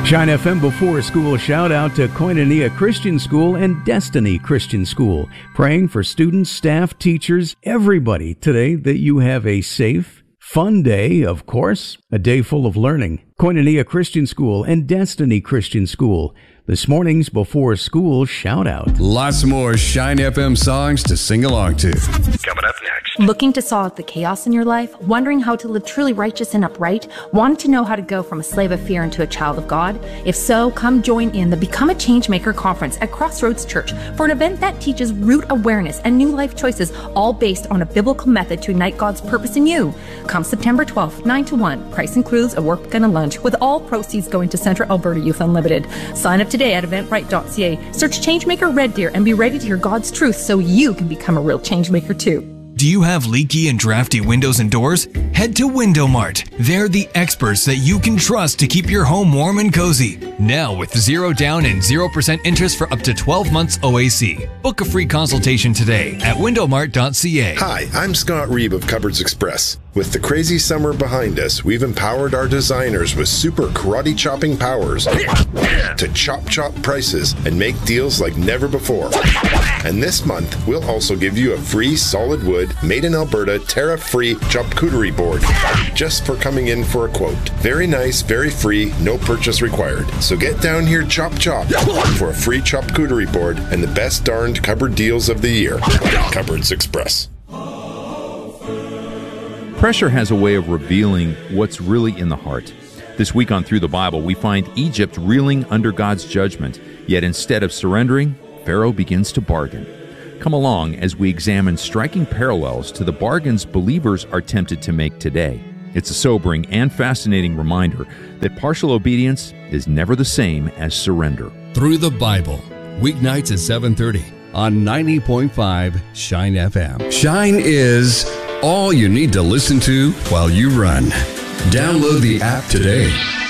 Shine FM Before School shout out to Koinonia Christian School and Destiny Christian School. Praying for students, staff, teachers, everybody today that you have a safe, fun day, of course, a day full of learning. Koinonia Christian School and Destiny Christian School. This morning's Before School shout out. Lots more Shine FM songs to sing along to. Coming up next. Looking to solve the chaos in your life? Wondering how to live truly righteous and upright? Wanting to know how to go from a slave of fear into a child of God? If so, come join in the Become a Changemaker Conference at Crossroads Church for an event that teaches root awareness and new life choices, all based on a biblical method to ignite God's purpose in you. Come September 12th, 9 to 1. Price includes a work and a lunch, with all proceeds going to Central Alberta Youth Unlimited. Sign up today at eventbrite.ca. Search Changemaker Red Deer and be ready to hear God's truth so you can become a real changemaker too. Do you have leaky and drafty windows and doors? Head to Window Mart. They're the experts that you can trust to keep your home warm and cozy. Now with 0 down and 0% interest for up to 12 months OAC. Book a free consultation today at windowmart.ca. Hi, I'm Scott Reeb of Cupboards Express. With the crazy summer behind us, we've empowered our designers with super karate chopping powers to chop prices and make deals like never before. And this month, we'll also give you a free solid wood, made in Alberta, tariff-free charcuterie board just for coming in for a quote. Very nice, very free, no purchase required. So get down here, chop for a free charcuterie board and the best darned cupboard deals of the year. Cupboards Express. Pressure has a way of revealing what's really in the heart. This week on Through the Bible, we find Egypt reeling under God's judgment, yet instead of surrendering, Pharaoh begins to bargain. Come along as we examine striking parallels to the bargains believers are tempted to make today. It's a sobering and fascinating reminder that partial obedience is never the same as surrender. Through the Bible, weeknights at 7:30 on 90.5 Shine FM. Shine is all you need to listen to while you run. Download the app today.